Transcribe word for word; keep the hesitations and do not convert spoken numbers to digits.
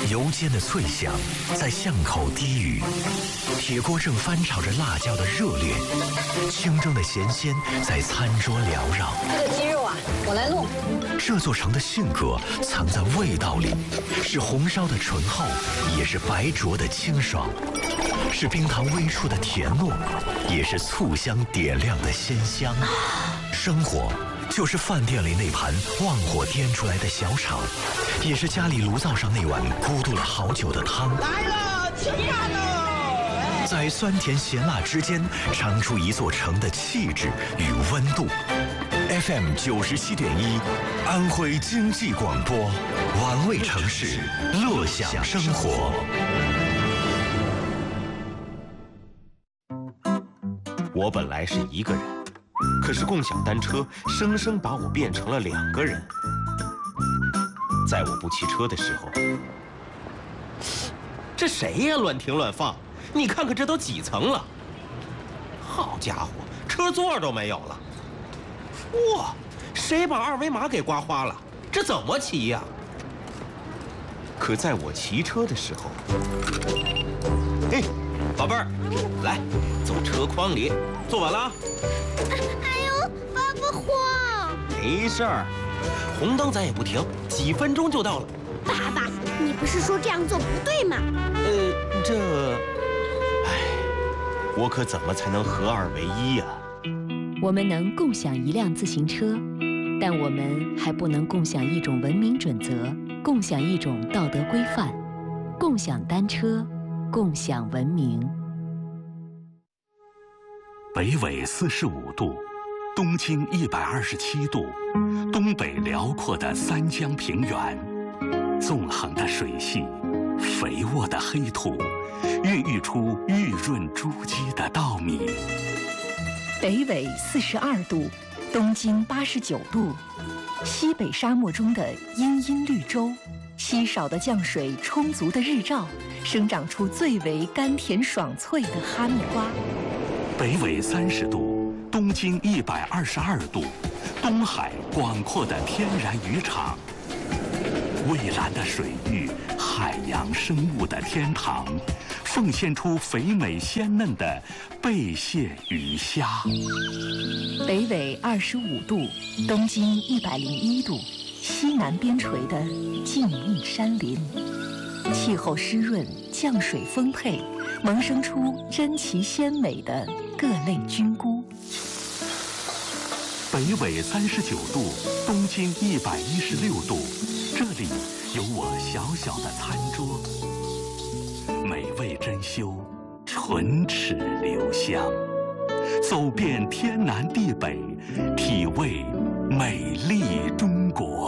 油煎的脆香在巷口低语，铁锅正翻炒着辣椒的热烈，清蒸的咸鲜在餐桌缭绕。 这个鸡肉啊，我来弄。 这座城的性格藏在味道里，是红烧的醇厚，也是白灼的清爽，是冰糖微触的甜糯，也是醋香点亮的鲜香。生活就是饭店里那盘旺火颠出来的小炒，也是家里炉灶上那碗咕嘟了好久的汤。 来了，吃饭喽！ 在酸甜咸辣之间，尝出一座城的气质与温度。F M 九十七点一，安徽经济广播，玩味城市，乐享生活。 我本来是一个人，可是共享单车生生把我变成了两个人。在我不骑车的时候，这谁呀？乱停乱放！你看看这都几层了？好家伙，车座都没有了！哇，谁把二维码给刮花了？这怎么骑呀？可在我骑车的时候，嘿，宝贝儿，来，走车筐里，坐稳了啊！ 哎呦，爸爸慌！ 没事儿，红灯咱也不停，几分钟就到了。 爸爸，你不是说这样做不对吗？ 呃，这，哎，我可怎么才能合二为一呀？ 我们能共享一辆自行车，但我们还不能共享一种文明准则，共享一种道德规范，共享单车，共享文明。 北纬四十五度，东经一百二十七度，东北辽阔的三江平原，纵横的水系，肥沃的黑土，孕育出玉润珠玑的稻米。 北纬四十二度，东经八十九度，西北沙漠中的茵茵绿洲，稀少的降水，充足的日照，生长出最为甘甜爽脆的哈密瓜。 北纬三十度，东经一百二十二度，东海广阔的天然渔场，蔚蓝的水域，海洋生物的天堂，奉献出肥美鲜嫩的贝蟹鱼虾。 北纬二十五度，东经一百零一度，西南边陲的静谧山林，气候湿润，降水丰沛，萌生出珍奇鲜美的各类菌菇。 北纬三十九度，东经一百一十六度，这里有我小小的餐桌，美味珍馐，唇齿留香，走遍天南地北，体味美丽中国。